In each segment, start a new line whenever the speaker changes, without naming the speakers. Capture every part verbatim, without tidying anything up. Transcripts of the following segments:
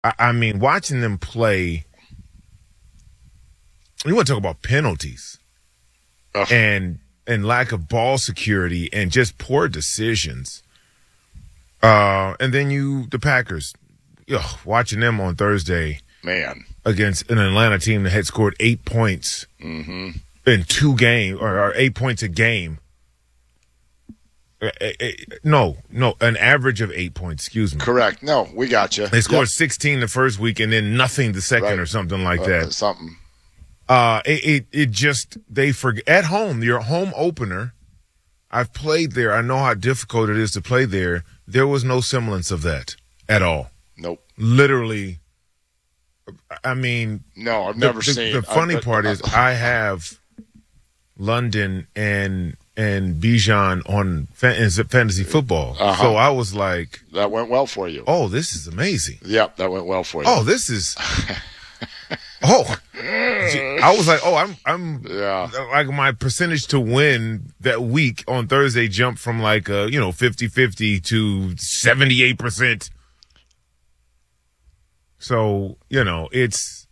I, I mean, watching them play, you want to talk about penalties Ugh. and and lack of ball security and just poor decisions. Uh, and then you, the Packers, ugh, watching them on Thursday,
man,
against an Atlanta team that had scored eight points
mm-hmm.
in two games, or, or eight points a game. No, no, an average of eight points, excuse me.
Correct. No, we got you.
They scored
yep.
sixteen the first week and then nothing the second right. or something like
uh,
that.
Something.
Uh, it, it, it just, they forget, at home, your home opener, I've played there. I know how difficult it is to play there. There was no semblance of that at all.
Nope.
Literally, I mean.
No, I've
the,
never
the,
seen.
The funny
I've,
part
I've,
is I have London and and Bijan on fantasy football. Uh-huh. So I was like.
That went well for you.
Oh, this is amazing.
Yep, that went well for you.
Oh, this is. Oh, I was like, oh, I'm, I'm,
yeah.
like my percentage to win that week on Thursday jumped from like, uh, you know, fifty-fifty to seventy-eight percent. So, you know, it's,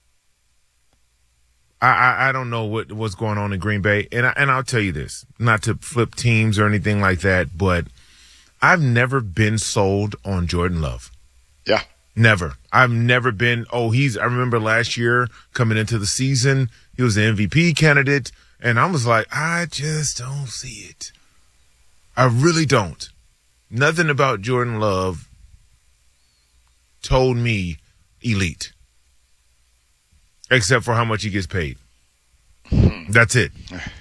I, I, I don't know what, what's going on in Green Bay. And I, and I'll tell you this, not to flip teams or anything like that, but I've never been sold on Jordan Love.
Yeah.
Never. I've never been, oh, he's, I remember last year coming into the season, he was the M V P candidate, and I was like, I just don't see it. I really don't. Nothing about Jordan Love told me elite. Except for how much he gets paid. That's it.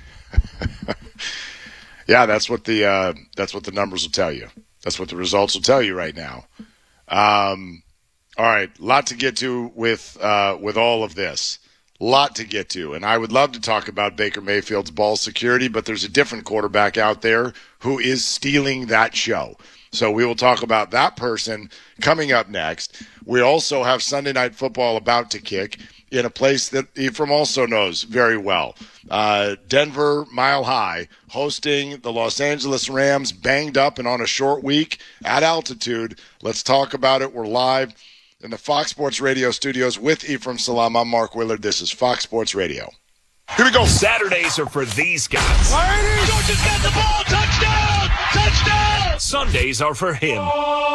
Yeah, that's what the uh, that's what the numbers will tell you. That's what the results will tell you right now. Um All right, lot to get to with uh, with all of this. Lot to get to. And I would love to talk about Baker Mayfield's ball security, but there's a different quarterback out there who is stealing that show. So we will talk about that person coming up next. We also have Sunday Night Football about to kick in a place that Ephraim also knows very well. Uh, Denver Mile High hosting the Los Angeles Rams, banged up and on a short week at altitude. Let's talk about it. We're live in the Fox Sports Radio studios with Ephraim Salam. I'm Mark Willard. This is Fox Sports Radio.
Here we go. Saturdays are for these guys.
Georgia's got the ball. Touchdown! Touchdown!
Sundays are for him.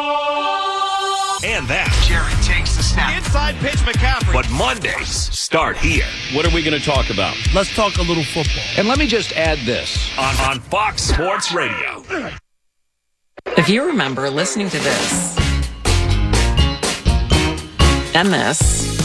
And that.
Jerry takes the snap. Inside pitch, McCaffrey.
But Mondays start here.
What are we going to talk about?
Let's talk a little football.
And let me just add this.
On, on Fox Sports Radio.
If you remember listening to this, and this,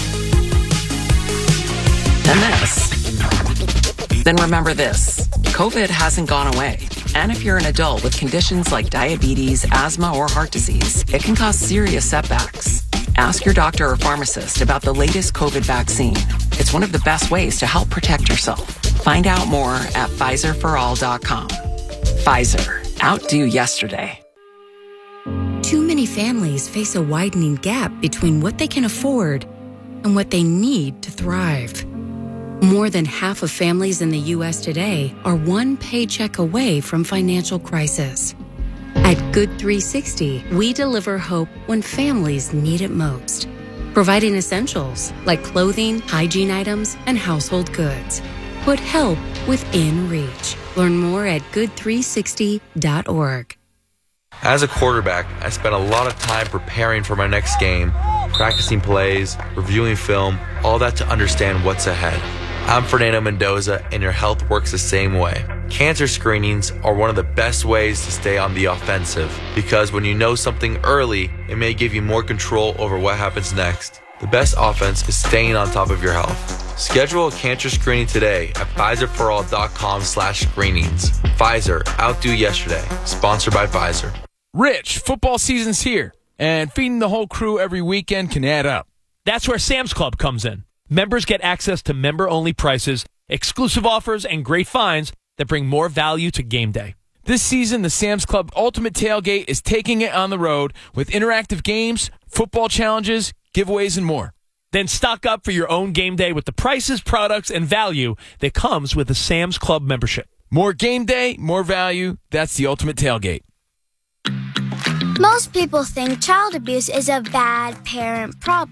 and this, then remember this. COVID hasn't gone away. And if you're an adult with conditions like diabetes, asthma, or heart disease, it can cause serious setbacks. Ask your doctor or pharmacist about the latest COVID vaccine. It's one of the best ways to help protect yourself. Find out more at Pfizer for all dot com. Pfizer. Outdo yesterday.
Too many families face a widening gap between what they can afford and what they need to thrive. More than half of families in the U S today are one paycheck away from financial crisis. At Good three sixty, we deliver hope when families need it most, providing essentials like clothing, hygiene items, and household goods. Put help within reach. Learn more at good three sixty dot org.
As a quarterback, I spent a lot of time preparing for my next game, practicing plays, reviewing film, all that to understand what's ahead. I'm Fernando Mendoza, and your health works the same way. Cancer screenings are one of the best ways to stay on the offensive, because when you know something early, it may give you more control over what happens next. The best offense is staying on top of your health. Schedule a cancer screening today at Pfizer for all dot com slash screenings. Pfizer, outdo yesterday. Sponsored by Pfizer.
Rich, football season's here, and feeding the whole crew every weekend can add up.
That's where Sam's Club comes in. Members get access to member-only prices, exclusive offers, and great finds that bring more value to game day.
This season, the Sam's Club Ultimate Tailgate is taking it on the road with interactive games, football challenges, giveaways, and more.
Then stock up for your own game day with the prices, products, and value that comes with a Sam's Club membership.
More game day, more value. That's the Ultimate Tailgate.
Most people think child abuse is a bad parent problem.